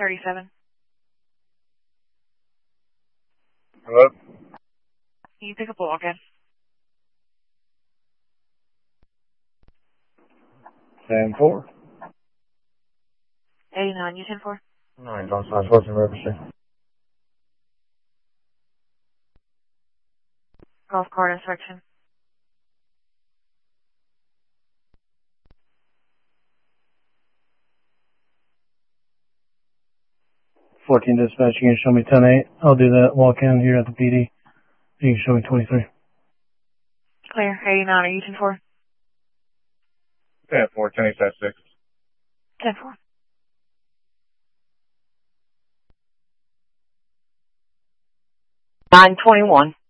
37. Hello? Can you pick up a walk-in? 10-4. 89, you 10-4? 9, John Science, what's in emergency? Golf cart inspection. 14 dispatch, you can show me 10-8. I'll do that walk-in here at the PD. You can show me 23. Clear. 89, are you 10-4? 10-4, 10-8, 10-4. 921.